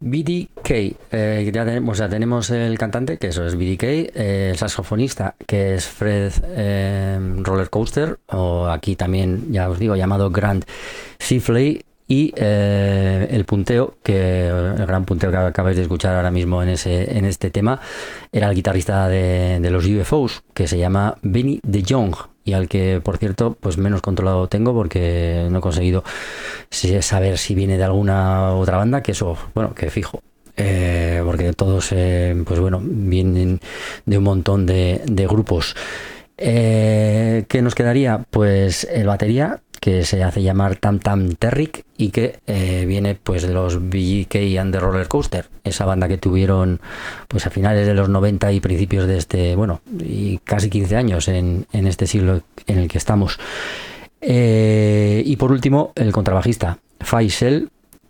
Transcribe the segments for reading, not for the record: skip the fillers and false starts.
BDK, ya tenemos, o sea, tenemos el cantante, que eso es BDK, el saxofonista, que es Fred Roller Coaster, o aquí también, ya os digo, llamado Grant Shifley, y el punteo, el gran punteo que acabáis de escuchar ahora mismo en este tema, era el guitarrista de los UFOs, que se llama Benny DeYoung, y al que, por cierto, pues menos controlado tengo porque no he conseguido saber si viene de alguna otra banda, que eso, bueno, que fijo. Porque todos, pues bueno, vienen de un montón de grupos. ¿Qué nos quedaría? Pues el batería, que se hace llamar Tam Tam Terrik, y que viene pues de los BK and the Roller Coaster, esa banda que tuvieron pues a finales de los 90 y principios de y casi 15 años en este siglo en el que estamos. Y por último, el contrabajista Faisal,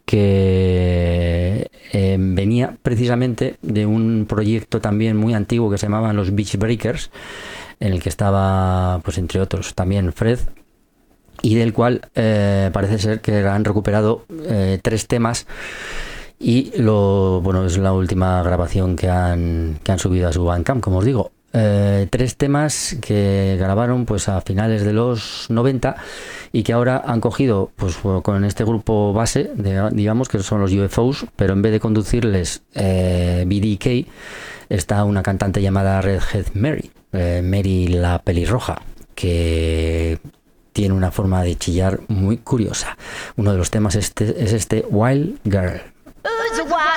que venía precisamente de un proyecto también muy antiguo que se llamaban los Beach Breakers, en el que estaba, pues entre otros, también Fred, y del cual parece ser que han recuperado 3 temas, y es la última grabación que han subido a su Bandcamp, como os digo. 3 temas que grabaron pues a finales de los 90 y que ahora han cogido pues con este grupo base, digamos, que son los UFOs, pero en vez de conducirles BDK, está una cantante llamada Redhead Mary, Mary la pelirroja, que tiene una forma de chillar muy curiosa. Uno de los temas es este Wild Girl.